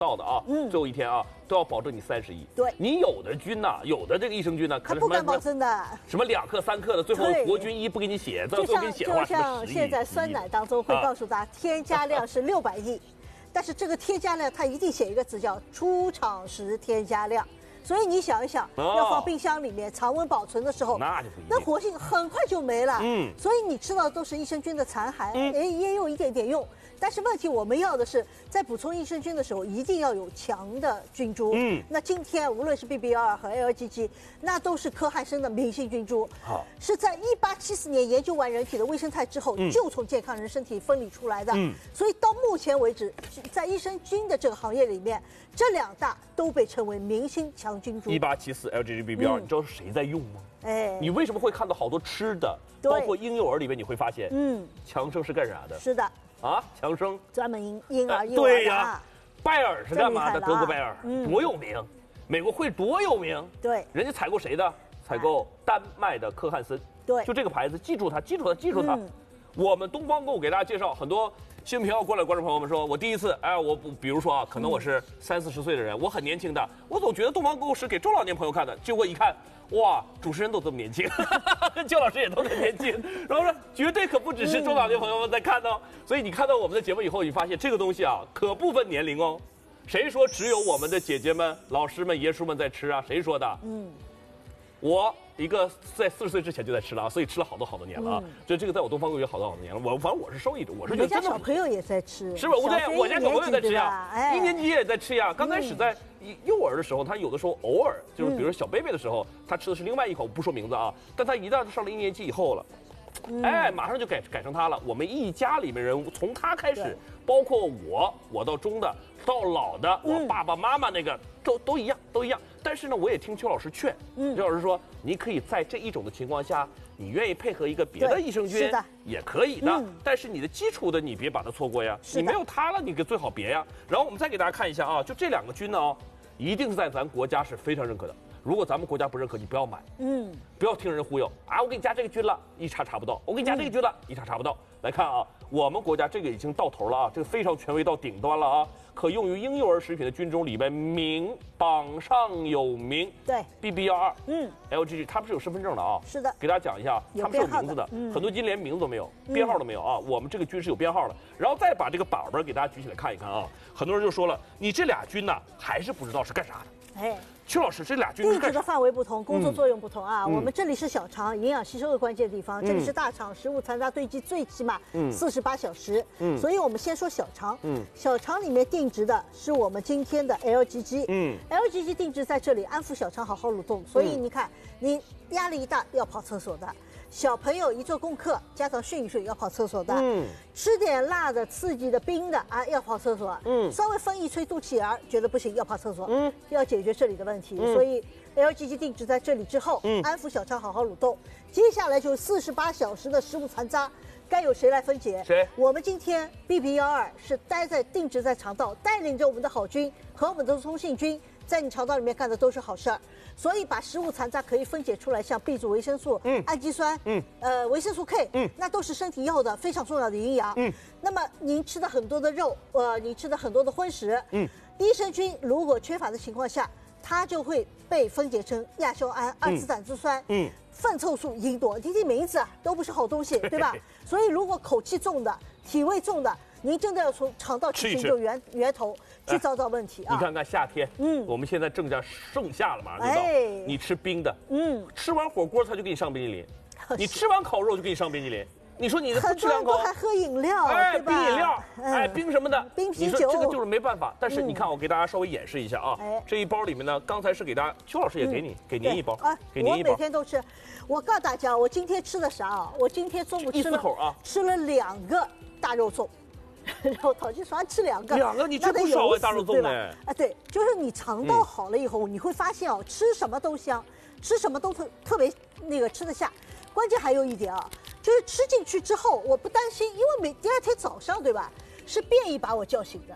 到的啊，最后一天啊，都要保证你30亿。 对， 你有的菌呐，有的这个益生菌呢， 他不敢保证的， 什么2克3克的，最后国菌1不给你写，最后给你写的话就像现在酸奶当中会告诉他添加量是600亿，但是这个添加量它一定写一个字叫出厂时添加量。所以你想一想，要放冰箱里面常温保存的时候， 那就不一定， 那活性很快就没了。所以你吃到的都是益生菌的残骸，也有一点点用。但是问题我们要的是，在补充益生菌的时候，一定要有强的菌株。那今天无论是 BB12和 LGG， 那都是柯汉生的明星菌株。好，是在1874年研究完人体的微生态之后，就从健康人身体分离出来的。所以到目前为止，在益生菌的这个行业里面，这2大都被称为明星强菌株。 1874 LGG BB2，你知道是谁在用吗？哎，你为什么会看到好多吃的，包括婴幼儿里面，你会发现，强生是干啥的？ 是的。 啊，强生专门婴儿幼儿对呀，拜耳是干嘛的？德国拜耳多有名，美国会多有名。 对， 人家采购谁的？采购丹麦的科汉森。 对， 就这个牌子，记住它，记住它，记住它。我们东方购物给大家介绍很多新闻频道过来，观众朋友们说，我第一次，哎，我比如说啊，可能我是30、40岁的人，我很年轻的，我总觉得东方购物是给中老年朋友看的，结果一看。哇，主持人都这么年轻，跟焦老师也都很年轻，然后说绝对可不只是中老年朋友们在看哦，所以你看到我们的节目以后，你发现这个东西啊，可不分年龄哦。谁说只有我们的姐姐们、老师们、爷叔们在吃啊？谁说的？我一个在40岁之前就在吃了啊，所以吃了好多年了啊。这个在我东方购物也好多年了。反正我是受益者，我是觉得真的。 小朋友也在吃， 是吧？我家小朋友也在吃呀，1年级也在吃呀。刚开始在幼儿的时候，他有的时候偶尔就是，比如小贝贝的时候，他吃的是另外一口，不说名字啊。但他一旦上了1年级以后了，哎，马上就改成他了。我们一家里面人从他开始，包括我到中的到老的，我爸爸妈妈那个都一样，都一样。但是呢，我也听邱老师劝，邱老师说，你可以在这一种的情况下，你愿意配合一个别的益生菌也可以的，但是你的基础的你别把它错过呀，你没有它了，你最好别呀。然后我们再给大家看一下啊，就这2个菌呢哦，一定是在咱国家是非常认可的。如果咱们国家不认可，你不要买，不要听人忽悠啊！我给你加这个菌了，一查不到；我给你加这个菌了，一查不到。来看啊，我们国家这个已经到头了啊，这个非常权威到顶端了啊！可用于婴幼儿食品的菌种里面榜上有名。 对 ，BB12，LGG， 它不是有身份证的啊？ 是的， 给大家讲一下，它们是有名字的，很多菌连名字都没有，编号都没有啊。我们这个菌是有编号的，然后再把这个板给大家举起来看一看啊。很多人就说了，你这俩菌呢，还是不知道是干啥的。哎。邱老师，这俩菌定制的范围不同，工作作用不同啊。我们这里是小肠，营养吸收的关键地方；这里是大肠，食物残渣堆积最起码48小时。所以我们先说小肠。小肠里面定植的是我们今天的 LGG。LGG 定植在这里安抚小肠好好蠕动。所以你看，你压力一大要跑厕所的。小朋友一做功课，家长训一训要跑厕所的，吃点辣的、刺激的、冰的啊要跑厕所，稍微风一吹肚脐眼觉得不行要跑厕所，要解决这里的问题，所以 LGG 定植在这里之后，安抚小肠好好蠕动，接下来就48小时的食物残渣。该由谁来分解？ 谁？ 我们今天 BB12是定植在肠道，带领着我们的好菌和我们的通信菌，在你肠道里面干的都是好事儿。所以把食物残渣可以分解出来，像 B 族维生素、氨基酸、维生素 K，那都是身体要的非常重要的营养。那么您吃的很多的肉，你吃的很多的荤食，益生菌如果缺乏的情况下，它就会被分解成亚硝胺、二次胆汁酸、粪臭素、吲哚，听听名字啊，都不是好东西，对吧？所以如果口气重的、体味重的，您真的要从肠道去研究源头去找问题啊！ 你看看夏天，我们现在正在盛夏了嘛，知道？你吃冰的，吃完火锅他就给你上冰激凌，你吃完烤肉就给你上冰激凌。你说你不吃2口， 还喝饮料， 哎，冰饮料，哎，冰什么的， 冰啤酒， 你说这个就是没办法。但是你看，我给大家稍微演示一下啊，这一包里面呢，刚才是给大家，邱老师也给您一包啊，给您一包。 我每天都吃。我告诉大家，我今天吃的啥啊？我今天中午吃了2个大肉粽。然后陶金刷吃2个， 你吃不少啊，大肉粽哎。 啊，对，就是你肠道好了以后，你会发现哦，吃什么都香，吃什么都特别吃得下。关键还有一点啊，就是吃进去之后，我不担心，因为第2天早上对吧，是便意把我叫醒的。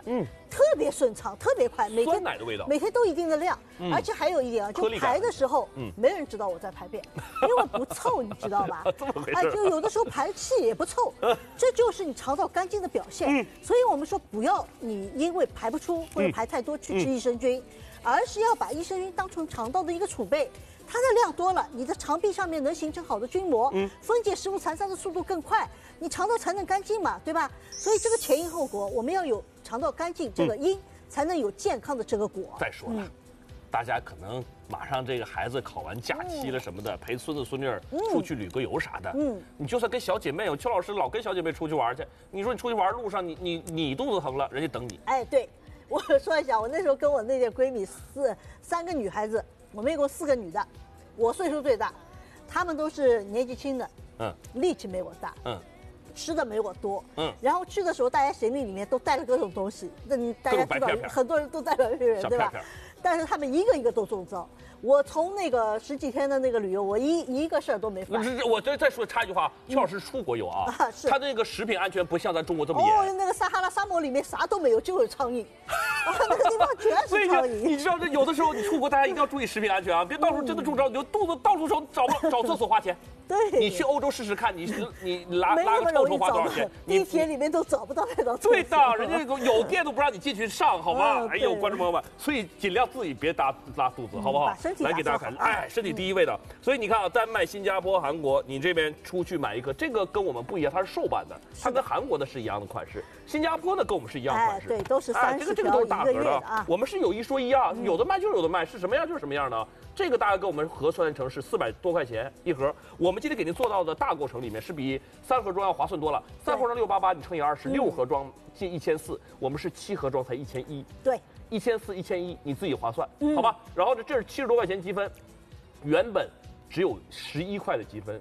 特别顺畅，特别快， 酸奶的味道， 每天都一定的量，而且还有一点啊，就排的时候，没人知道我在排便，因为不臭，你知道吧？ 这么回事？ 就有的时候排气也不臭，这就是你肠道干净的表现。所以我们说不要你因为排不出或者排太多去吃益生菌，而是要把益生菌当成肠道的一个储备。它的量多了，你的肠壁上面能形成好的菌膜，分解食物残渣的速度更快，你肠道才能干净嘛，对吧？所以这个前因后果，我们要有肠道干净这个因，才能有健康的这个果。 再说了，大家可能马上这个孩子考完假期了什么的，陪孙子孙女出去旅个游啥的，你就算跟小姐妹，邱老师老跟小姐妹出去玩去，你说你出去玩路上你肚子疼了，人家等你。 哎，对，我说一下，我那时候跟我那些闺蜜三个女孩子。我们一共4个女的，我岁数最大，她们都是年纪轻的，力气没我大，吃的没我多，然后去的时候大家行李里面都带了各种东西，那大家知道很多人都带了人，对吧？但是他们一个一个都中招。我从那个10几天的那个旅游，我一个事儿都没犯。 我再说插一句话，邱老师出国游啊，他那个食品安全不像咱中国这么严。 哦，那个撒哈拉沙漠里面啥都没有，就有苍蝇，那个地方全是苍蝇。 你知道这有的时候你出国，大家一定要注意食品安全啊，别到时候真的中招，你就肚子到处找厕所花钱。 对， 你去欧洲试试看，你拉个臭臭花多少钱？ 地铁里面都找不到那种。 对的，人家有店都不让你进去上，好吗？哎呦，观众朋友们，所以尽量自己别拉肚子，好不好？来给大家看，哎，身体第一位的。所以你看啊，丹麦、新加坡、韩国，你这边出去买一个，这个跟我们不一样，它是寿版的，它跟韩国的是一样的款式，新加坡的跟我们是一样款式， 对，都是30 这个都是打折的啊。 我们是有一说一啊，有的卖就是有的卖，是什么样就是什么样的。这个大概跟我们核算成是400多块钱一盒。我们今天给您做到的大过程里面是比3盒装要划算多了。3盒装688，你乘以20，6盒装近1400，我们是7盒装才1100。 对 ，1400、1100，你自己划算，好吧？然后这是70多块钱积分，原本只有11块的积分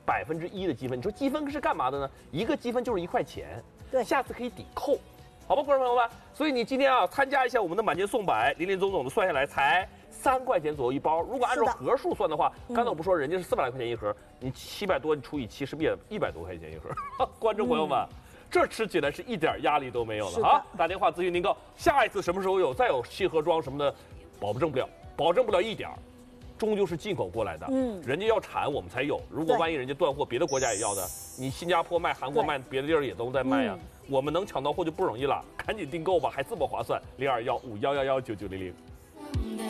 ，1%的积分。你说积分是干嘛的呢？一个积分就是1块钱， 对， 下次可以抵扣，好吧，观众朋友们。所以你今天啊参加一下我们的满减送百，林林总总的算下来才3块钱左右一包。如果按照盒数算的话，刚才我不说人家是400来块钱一盒，你700多，你除以7是不是也100多块钱一盒？观众朋友们，这吃起来是一点压力都没有了啊！打电话咨询订购，下一次什么时候有再有7盒装什么的，保证不了一点儿。终究是进口过来的，人家要产我们才有。如果万一人家断货，别的国家也要的，你新加坡卖、韩国卖，别的地儿也都在卖呀。我们能抢到货就不容易了，赶紧订购吧，还这么划算。0215111990。